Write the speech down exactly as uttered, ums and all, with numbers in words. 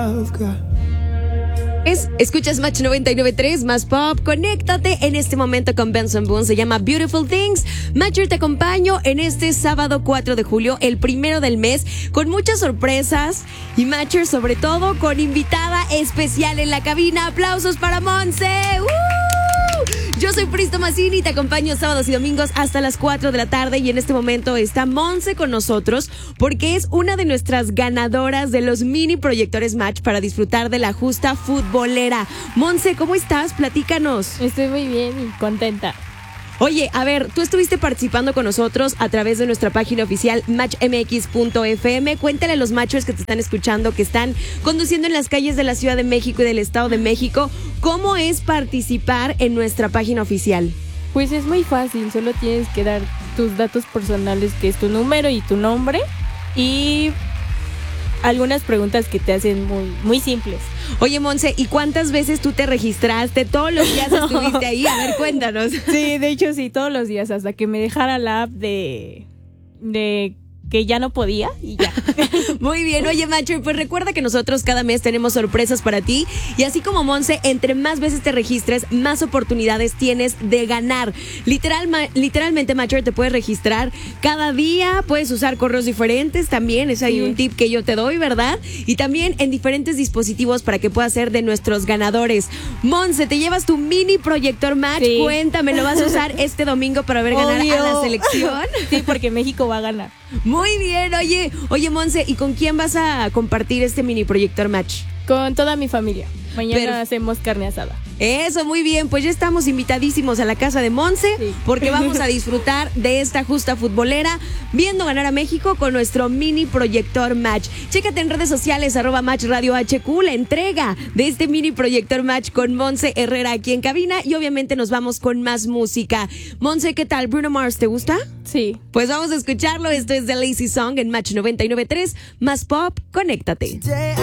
I've got. Es, escuchas Match noventa y nueve punto tres más pop. Conéctate en este momento con Benson Boone. Se llama Beautiful Things. Matcher, te acompaño en este sábado cuatro de julio, el primero del mes, con muchas sorpresas. Y Matcher, sobre todo, con invitada especial en la cabina. Aplausos para Monse. ¡Uh! Yo soy Pristo Mazzini y te acompaño sábados y domingos hasta las cuatro de la tarde. Y en este momento está Monse con nosotros porque es una de nuestras ganadoras de los mini proyectores Match para disfrutar de la justa futbolera. Monse, ¿cómo estás? Platícanos. Estoy muy bien y contenta. Oye, a ver, tú estuviste participando con nosotros a través de nuestra página oficial match m x punto f m. Cuéntale a los matchers que te están escuchando, que están conduciendo en las calles de la Ciudad de México y del Estado de México, ¿cómo es participar en nuestra página oficial? Pues es muy fácil, solo tienes que dar tus datos personales, que es tu número y tu nombre, y algunas preguntas que te hacen muy, muy simples. Oye, Monse, ¿y cuántas veces tú te registraste? ¿Todos los días estuviste ahí? A ver, cuéntanos. Sí, de hecho sí, todos los días, hasta que me dejara la app de, de que ya no podía y ya. Muy bien, oye, Matcher, pues recuerda que nosotros cada mes tenemos sorpresas para ti y así como Monse, entre más veces te registres, más oportunidades tienes de ganar. Literal, ma- literalmente, Matcher, te puedes registrar cada día, puedes usar correos diferentes también, es ahí Sí. un tip que yo te doy, ¿verdad? Y también en diferentes dispositivos para que puedas ser de nuestros ganadores. Monse, te llevas tu mini proyector Match, Sí. cuéntame, ¿lo vas a usar este domingo para ver ganar Obvio. a la selección? Sí, porque México va a ganar. Muy bien, oye, oye Monse, ¿y con quién vas a compartir este mini proyector Match? Con toda mi familia. Mañana Pero- hacemos carne asada. Eso, muy bien, pues ya estamos invitadísimos a la casa de Monse, Sí. porque vamos a disfrutar de esta justa futbolera, viendo ganar a México con nuestro mini proyector Match. Chécate en redes sociales, arroba Match Radio H Q, la entrega de este mini proyector Match con Monse Herrera aquí en cabina, y obviamente nos vamos con más música. Monse, ¿qué tal? Bruno Mars, ¿te gusta? Sí. Pues vamos a escucharlo, esto es The Lazy Song en Match noventa y nueve punto tres, más pop, conéctate.